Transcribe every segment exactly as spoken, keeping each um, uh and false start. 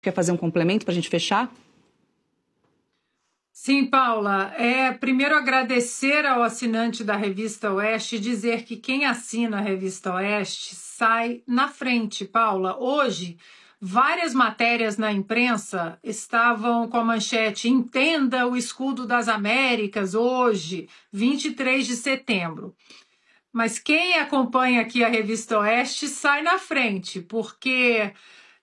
Quer fazer um complemento para a gente fechar? Sim, Paula. É, primeiro agradecer ao assinante da Revista Oeste e dizer que quem assina a Revista Oeste sai na frente, Paula. Hoje, várias matérias na imprensa estavam com a manchete "Entenda o escudo das Américas", hoje, vinte e três de setembro. Mas quem acompanha aqui a Revista Oeste sai na frente, porque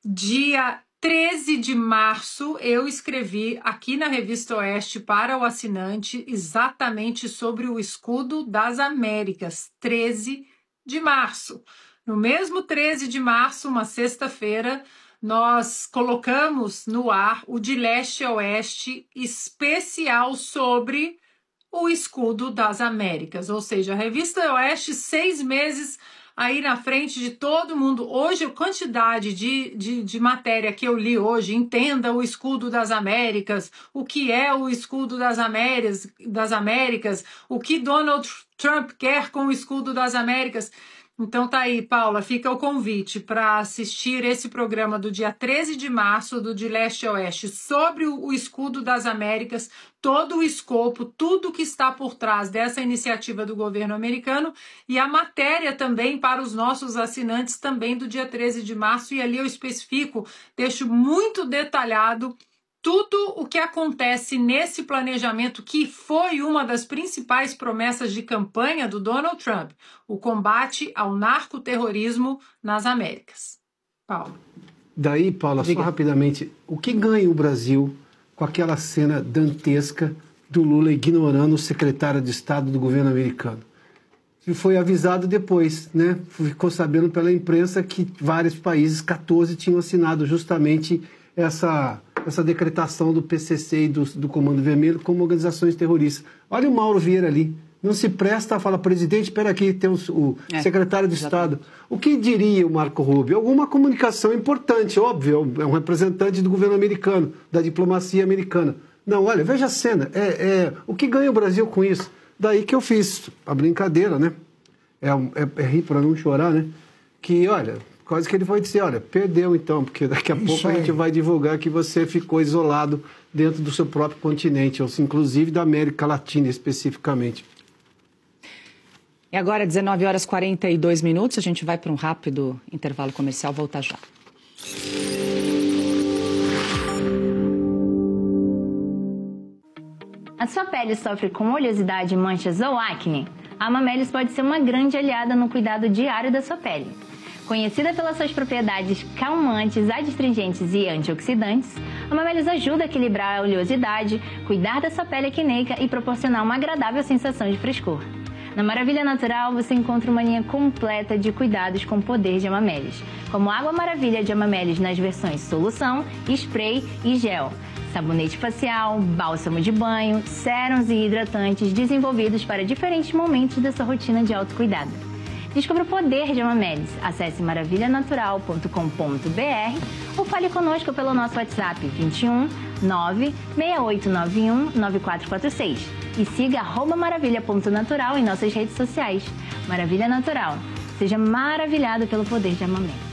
dia treze de março eu escrevi aqui na Revista Oeste para o assinante exatamente sobre o escudo das Américas, treze de março. No mesmo treze de março, uma sexta-feira, nós colocamos no ar o De Leste a Oeste especial sobre o escudo das Américas, ou seja, a Revista Oeste, seis meses aí na frente de todo mundo. Hoje, a quantidade de, de, de matéria que eu li hoje, entenda o escudo das Américas, o que é o escudo das Américas, das Américas, o que Donald Trump quer com o escudo das Américas. Então tá aí, Paula, fica o convite para assistir esse programa do dia treze de março, do De Leste a Oeste, sobre o escudo das Américas, todo o escopo, tudo que está por trás dessa iniciativa do governo americano, e a matéria também para os nossos assinantes também do dia treze de março, e ali eu especifico, deixo muito detalhado tudo o que acontece nesse planejamento, que foi uma das principais promessas de campanha do Donald Trump, o combate ao narcoterrorismo nas Américas. Paulo. Daí, Paula, Diga. só rapidamente, o que ganha o Brasil com aquela cena dantesca do Lula ignorando o secretário de Estado do governo americano? E foi avisado depois, né? Ficou sabendo pela imprensa que vários países, quatorze, tinham assinado justamente essa... essa decretação do P C C e do, do Comando Vermelho como organizações terroristas. Olha o Mauro Vieira ali, não se presta a falar, presidente, espera aqui, tem o, o é, secretário de exatamente. Estado. O que diria o Marco Rubio? Alguma comunicação importante, óbvio, é um representante do governo americano, da diplomacia americana. Não, olha, veja a cena, é, é, o que ganha o Brasil com isso? Daí que eu fiz a brincadeira, né? É, é, é rir para não chorar, né? Que, olha... Quase que ele foi dizer, olha, perdeu então, porque daqui a Isso pouco aí. a gente vai divulgar que você ficou isolado dentro do seu próprio continente, ou inclusive da América Latina especificamente. E agora, dezenove horas e quarenta e dois minutos, a gente vai para um rápido intervalo comercial, volta já. A sua pele sofre com oleosidade, manchas ou acne? A Amamelis pode ser uma grande aliada no cuidado diário da sua pele. Conhecida pelas suas propriedades calmantes, adstringentes e antioxidantes, a Amamelis ajuda a equilibrar a oleosidade, cuidar da sua pele acneica e proporcionar uma agradável sensação de frescor. Na Maravilha Natural você encontra uma linha completa de cuidados com o poder de Amamelis, como Água Maravilha de Amamelis nas versões solução, spray e gel, sabonete facial, bálsamo de banho, sérums e hidratantes desenvolvidos para diferentes momentos da sua rotina de autocuidado. Descubra o poder de Amamelis. Acesse maravilha natural ponto com ponto b r ou fale conosco pelo nosso WhatsApp vinte e um, nove, seis oito nove um, nove quatro quatro seis e siga arroba maravilha ponto natural em nossas redes sociais. Maravilha Natural. Seja maravilhado pelo poder de Amamelis.